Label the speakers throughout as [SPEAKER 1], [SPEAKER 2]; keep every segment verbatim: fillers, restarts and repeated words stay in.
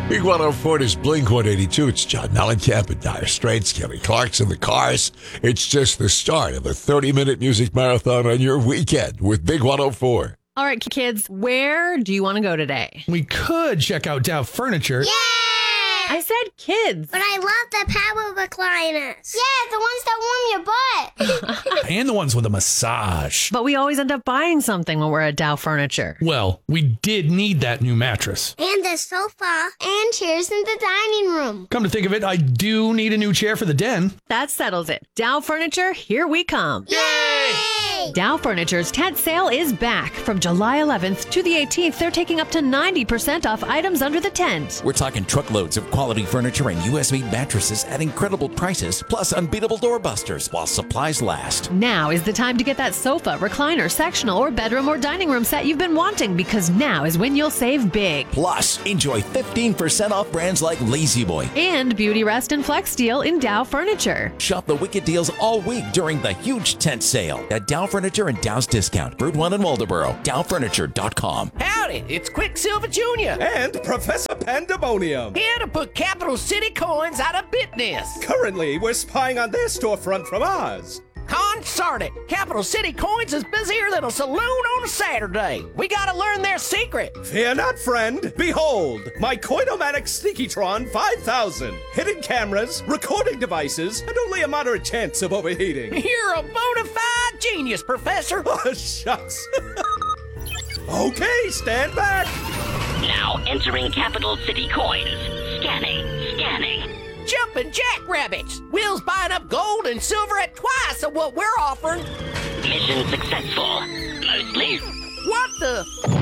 [SPEAKER 1] Big one oh four is Blink one eighty-two. It's John Mellencamp and Dire Straits, Kelly Clarkson, the Cars. It's just the start of a thirty-minute music marathon on your weekend with Big one oh four.
[SPEAKER 2] All right, kids, where do you want to go today?
[SPEAKER 3] We could check out Dow Furniture.
[SPEAKER 4] Yay!
[SPEAKER 2] I said kids.
[SPEAKER 4] But I love the power recliners. Yeah, the ones that warm your butt.
[SPEAKER 3] And the ones with a massage.
[SPEAKER 2] But we always end up buying something when we're at Dow Furniture.
[SPEAKER 3] Well, we did need that new mattress.
[SPEAKER 4] And the sofa. And chairs in the dining room.
[SPEAKER 3] Come to think of it, I do need a new chair for the den.
[SPEAKER 2] That settles it. Dow Furniture, here we come.
[SPEAKER 4] Yay!
[SPEAKER 2] Dow Furniture's tent sale is back. From July eleventh to the eighteenth, they're taking up to ninety percent off items under the tent.
[SPEAKER 5] We're talking truckloads of quality furniture and U S-made mattresses at incredible prices, plus unbeatable doorbusters while supplies last.
[SPEAKER 2] Now is the time to get that sofa, recliner, sectional, or bedroom or dining room set you've been wanting, because now is when you'll save big.
[SPEAKER 5] Plus, enjoy fifteen percent off brands like Lazy Boy
[SPEAKER 2] And Beauty Rest and Flex Deal in Dow Furniture.
[SPEAKER 5] Shop the wicked deals all week during the huge tent sale at Dow Furniture and Dow's Discount, Route one in Waldoboro, dow furniture dot com.
[SPEAKER 6] Howdy, it's Quicksilver Junior
[SPEAKER 7] And Professor Pandemonium.
[SPEAKER 6] Here to put Capital City Coins out of business.
[SPEAKER 7] Currently, we're spying on their storefront from ours.
[SPEAKER 6] Consort it. Capital City Coins is busier than a saloon on a Saturday. We gotta learn their secret.
[SPEAKER 7] Fear not, friend. Behold, my Coinomatic Sneakytron five thousand. Hidden cameras, recording devices, and only a moderate chance of overheating.
[SPEAKER 6] You're a bona fide genius, Professor.
[SPEAKER 7] Oh, shucks. Okay, stand back.
[SPEAKER 8] Now entering Capital City Coins. Scanning, scanning.
[SPEAKER 6] Jumping jackrabbits. Will's buying up gold and silver at twice of what we're offering.
[SPEAKER 8] Mission successful. Mostly.
[SPEAKER 6] What the?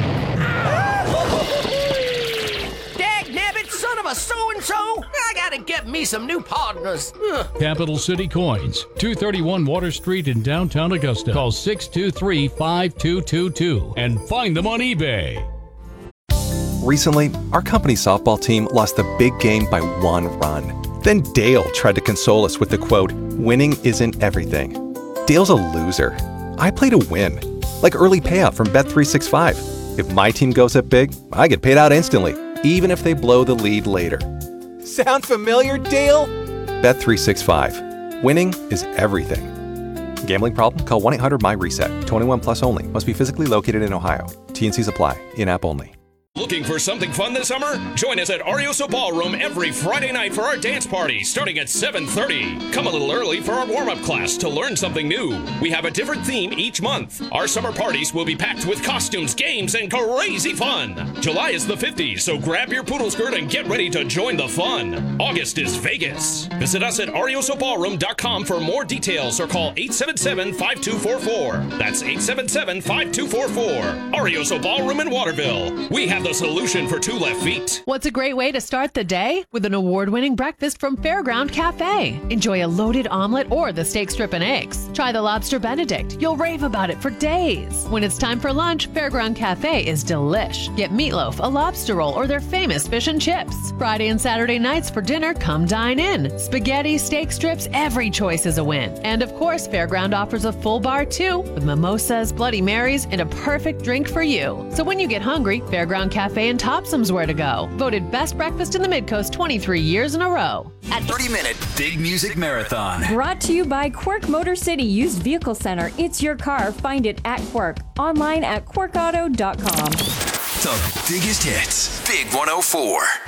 [SPEAKER 6] Dag-nabbit, son of a so-and-so. I gotta get me some new partners. Ugh.
[SPEAKER 9] Capital City Coins, two thirty-one Water Street in downtown Augusta. Call six two three, five two two two and find them on eBay.
[SPEAKER 10] Recently, our company softball team lost the big game by one run. Then Dale tried to console us with the quote, "Winning isn't everything." Dale's a loser. I play to win. Like early payout from Bet three sixty-five. If my team goes up big, I get paid out instantly, even if they blow the lead later. Sound familiar, Dale? Bet three sixty-five. Winning is everything. Gambling problem? Call one eight hundred M Y RESET. twenty-one plus only. Must be physically located in Ohio. T and Cs apply. In-app only.
[SPEAKER 11] Looking for something fun this summer? Join us at Arioso Ballroom every Friday night for our dance party starting at seven thirty. Come a little early for our warm-up class to learn something new. We have a different theme each month. Our summer parties will be packed with costumes, games, and crazy fun. July is the fifties, so grab your poodle skirt and get ready to join the fun. August is Vegas. Visit us at arioso ballroom dot com for more details or call eight seven seven, five two four four. That's eight seven seven, five two four four. Arioso Ballroom in Waterville. We have the solution for two left feet.
[SPEAKER 2] What's a great way to start the day? With an award-winning breakfast from Fairground Cafe. Enjoy a loaded omelet or the steak strip and eggs. Try the lobster Benedict. You'll rave about it for days. When it's time for lunch, Fairground Cafe is delish. Get meatloaf, a lobster roll, or their famous fish and chips. Friday and Saturday nights for dinner, come dine in. Spaghetti, steak strips, every choice is a win. And of course, Fairground offers a full bar too, with mimosas, Bloody Marys, and a perfect drink for you. So when you get hungry, Fairground Cafe and Topsum's where to go. Voted best breakfast in the Midcoast twenty-three years in a row.
[SPEAKER 12] At thirty minute Big Music Marathon.
[SPEAKER 13] Brought to you by Quirk Motor City Used Vehicle Center. It's your car. Find it at Quirk. Online at quirk auto dot com.
[SPEAKER 12] The biggest hits. Big one oh four.